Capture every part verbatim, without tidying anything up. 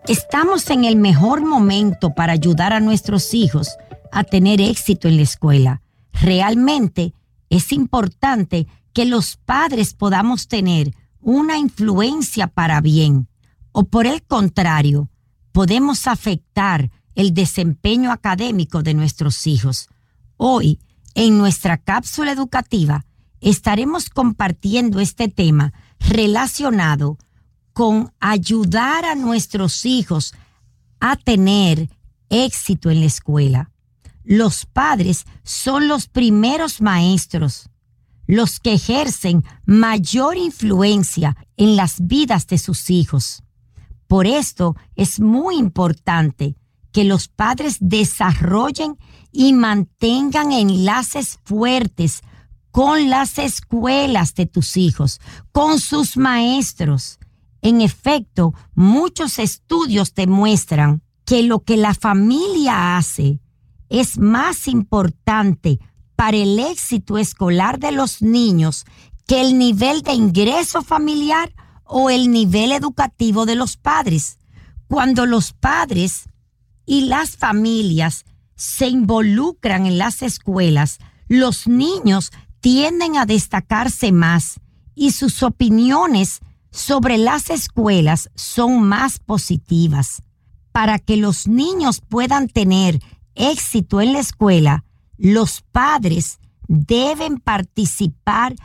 Estamos en el mejor momento para ayudar a nuestros hijos a tener éxito en la escuela. Realmente es importante que los padres podamos tener una influencia para bien, o por el contrario, podemos afectar el desempeño académico de nuestros hijos. Hoy, en nuestra cápsula educativa, estaremos compartiendo este tema relacionado con ayudar a nuestros hijos a tener éxito en la escuela. Los padres son los primeros maestros, los que ejercen mayor influencia en las vidas de sus hijos. Por esto es muy importante que los padres desarrollen y mantengan enlaces fuertes con las escuelas de tus hijos, con sus maestros. En efecto, muchos estudios demuestran que lo que la familia hace es más importante para el éxito escolar de los niños que el nivel de ingreso familiar o el nivel educativo de los padres. Cuando los padres y las familias se involucran en las escuelas, los niños tienden a destacarse más y sus opiniones sobre las escuelas son más positivas. Para que los niños puedan tener éxito en la escuela, los padres deben participar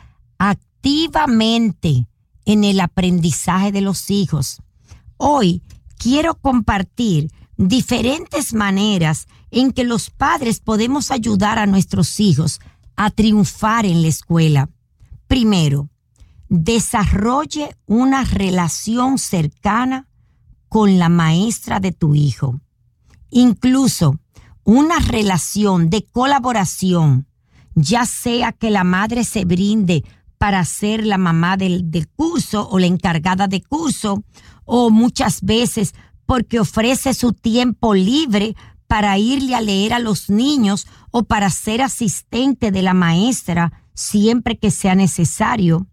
activamente en el aprendizaje de los hijos. Hoy quiero compartir diferentes maneras en que los padres podemos ayudar a nuestros hijos a triunfar en la escuela. Primero, desarrolle una relación cercana con la maestra de tu hijo. Incluso una relación de colaboración, ya sea que la madre se brinde para ser la mamá del, del curso o la encargada de curso, o muchas veces porque ofrece su tiempo libre para irle a leer a los niños o para ser asistente de la maestra siempre que sea necesario.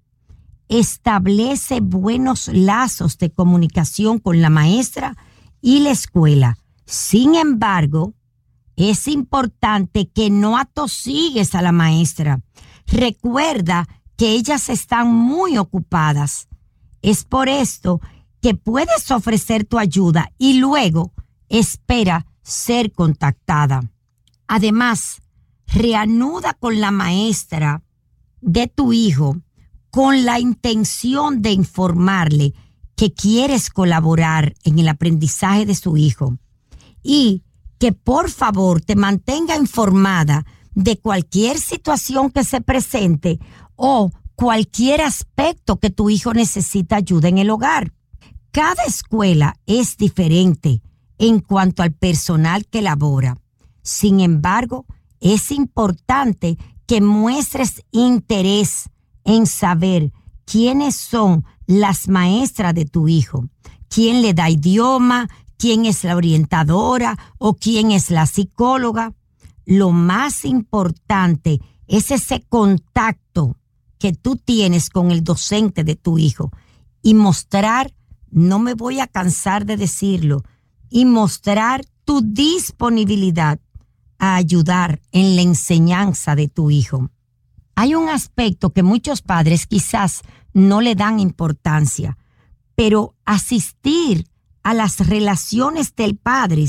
Establece buenos lazos de comunicación con la maestra y la escuela. Sin embargo, es importante que no atosigues a la maestra. Recuerda que ellas están muy ocupadas. Es por esto que puedes ofrecer tu ayuda y luego espera ser contactada. Además, reanuda con la maestra de tu hijo con la intención de informarle que quieres colaborar en el aprendizaje de su hijo y que por favor te mantenga informada de cualquier situación que se presente o cualquier aspecto que tu hijo necesita ayuda en el hogar. Cada escuela es diferente en cuanto al personal que labora. Sin embargo, es importante que muestres interés en saber quiénes son las maestras de tu hijo, quién le da idioma, quién es la orientadora o quién es la psicóloga. Lo más importante es ese contacto que tú tienes con el docente de tu hijo y mostrar, no me voy a cansar de decirlo, y mostrar tu disponibilidad a ayudar en la enseñanza de tu hijo. Hay un aspecto que muchos padres quizás no le dan importancia, pero asistir a las relaciones del padre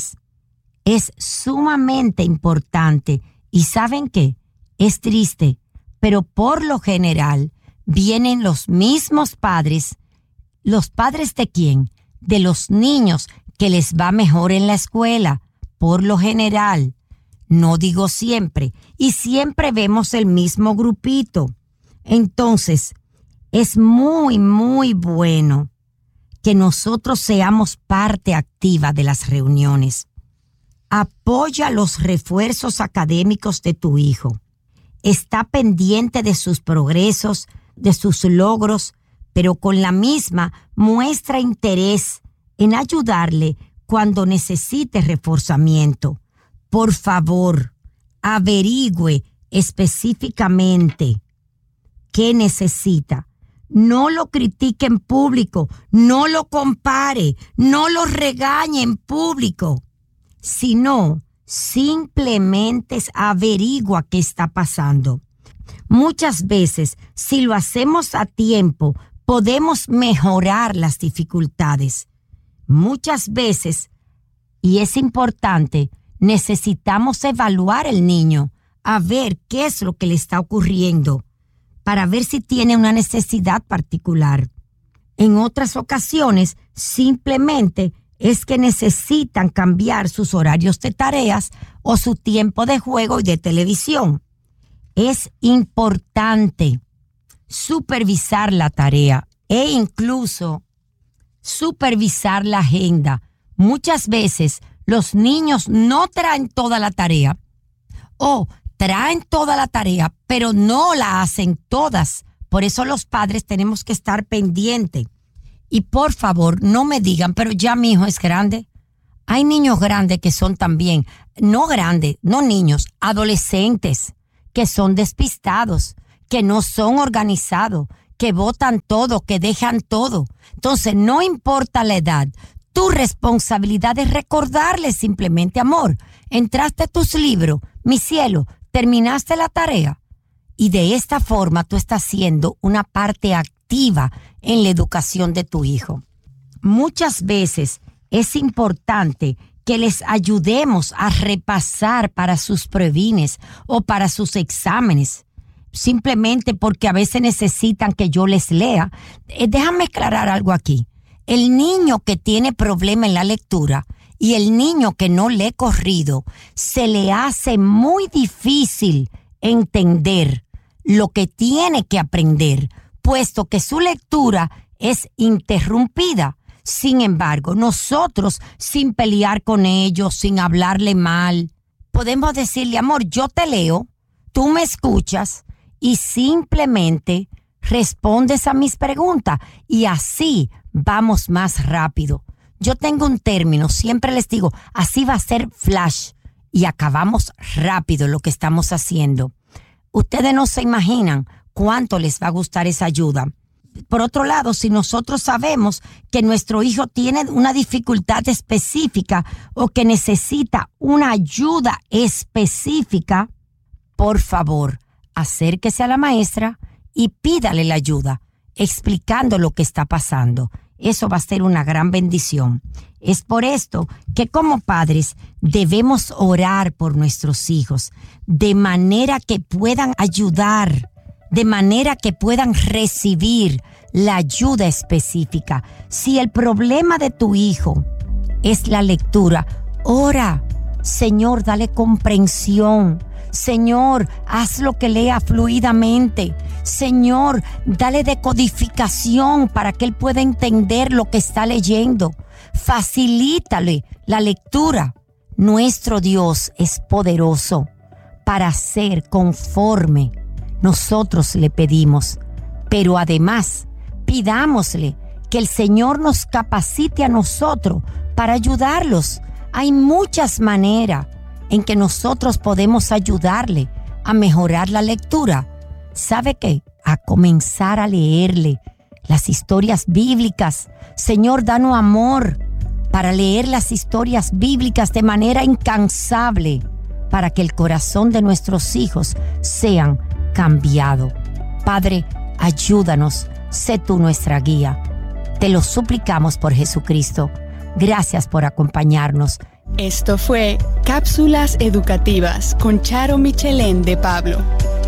es sumamente importante. ¿Y saben qué? Es triste, pero por lo general vienen los mismos padres. ¿Los padres de quién? De los niños que les va mejor en la escuela, por lo general. No digo siempre, y siempre vemos el mismo grupito. Entonces, es muy, muy bueno que nosotros seamos parte activa de las reuniones. Apoya los refuerzos académicos de tu hijo. Está pendiente de sus progresos, de sus logros, pero con la misma muestra interés en ayudarle cuando necesite reforzamiento. Por favor, averigüe específicamente qué necesita. No lo critique en público, no lo compare, no lo regañe en público, sino simplemente averigua qué está pasando. Muchas veces, si lo hacemos a tiempo, podemos mejorar las dificultades. Muchas veces, y es importante, necesitamos evaluar al niño, a ver qué es lo que le está ocurriendo, para ver si tiene una necesidad particular. En otras ocasiones, simplemente es que necesitan cambiar sus horarios de tareas o su tiempo de juego y de televisión. Es importante supervisar la tarea e incluso supervisar la agenda. Muchas veces los niños no traen toda la tarea o traen toda la tarea, pero no la hacen todas. Por eso los padres tenemos que estar pendientes. Y por favor, no me digan, pero ya mi hijo es grande. Hay niños grandes que son también, no grandes, no niños, adolescentes, que son despistados, que no son organizados, que botan todo, que dejan todo. Entonces, no importa la edad, tu responsabilidad es recordarles simplemente, amor, entraste a tus libros, mi cielo, terminaste la tarea. Y de esta forma tú estás siendo una parte activa en la educación de tu hijo. Muchas veces es importante que les ayudemos a repasar para sus prevines o para sus exámenes, simplemente porque a veces necesitan que yo les lea. Eh, déjame aclarar algo aquí. El niño que tiene problema en la lectura y el niño que no lee corrido, se le hace muy difícil entender lo que tiene que aprender, puesto que su lectura es interrumpida. Sin embargo, nosotros, sin pelear con ellos, sin hablarle mal, podemos decirle, amor, yo te leo, tú me escuchas y simplemente respondes a mis preguntas y así vamos más rápido. Yo tengo un término, siempre les digo, así va a ser flash y acabamos rápido lo que estamos haciendo. Ustedes no se imaginan cuánto les va a gustar esa ayuda. Por otro lado, si nosotros sabemos que nuestro hijo tiene una dificultad específica o que necesita una ayuda específica, por favor, acérquese a la maestra y pídale la ayuda, explicando lo que está pasando. Eso va a ser una gran bendición. Es por esto que como padres debemos orar por nuestros hijos, de manera que puedan ayudar, de manera que puedan recibir la ayuda específica. Si el problema de tu hijo es la lectura, ora, Señor, dale comprensión. Señor, haz lo que lea fluidamente. Señor, dale decodificación para que él pueda entender lo que está leyendo. Facilítale la lectura. Nuestro Dios es poderoso para hacer conforme nosotros le pedimos. Pero además, pidámosle que el Señor nos capacite a nosotros para ayudarlos. Hay muchas maneras en que nosotros podemos ayudarle a mejorar la lectura. ¿Sabe qué? A comenzar a leerle las historias bíblicas. Señor, danos amor para leer las historias bíblicas de manera incansable, para que el corazón de nuestros hijos sean cambiado. Padre, ayúdanos, sé tú nuestra guía. Te lo suplicamos por Jesucristo. Gracias por acompañarnos. Esto fue Cápsulas Educativas con Charo Michelén de Pablo.